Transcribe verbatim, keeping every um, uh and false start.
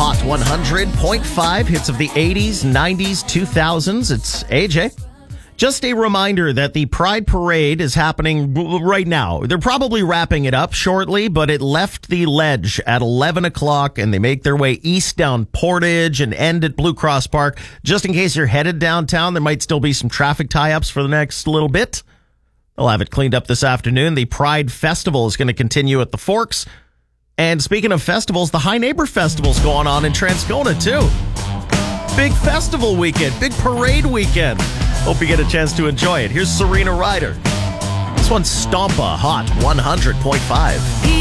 Hot one hundred point five, hits of the eighties, nineties, two thousands. It's A J. Just a reminder that the Pride Parade is happening right now. They're probably wrapping it up shortly, but it left the ledge at eleven o'clock, and they make their way east down Portage and end at Blue Cross Park. Just in case you're headed downtown, there might still be some traffic tie-ups for the next little bit. They'll have it cleaned up this afternoon. The Pride Festival is going to continue at the Forks. And speaking of festivals, the High Neighbor Festival's going on in Transcona, too. Big festival weekend, big parade weekend. Hope you get a chance to enjoy it. Here's Serena Ryder. This one's Stompa, Hot one hundred point five.